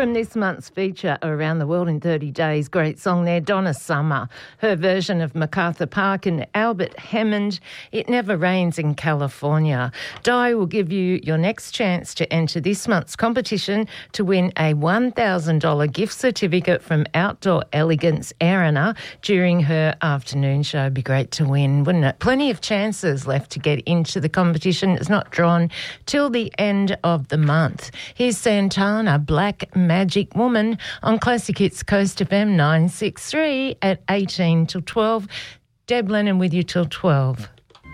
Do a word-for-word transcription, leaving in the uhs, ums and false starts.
From this month's feature, Around the World in thirty days, great song there, Donna Summer. Her version of MacArthur Park and Albert Hammond, It Never Rains in California. Di will give you your next chance to enter this month's competition to win a one thousand dollars gift certificate from Outdoor Elegance Erina during her afternoon show. It'd be great to win, wouldn't it? Plenty of chances left to get into the competition. It's not drawn till the end of the month. Here's Santana, Black Magic Woman on Classic Hits Coast F M nine six three at eighteen till twelve. Deb Lennon with you till twelve.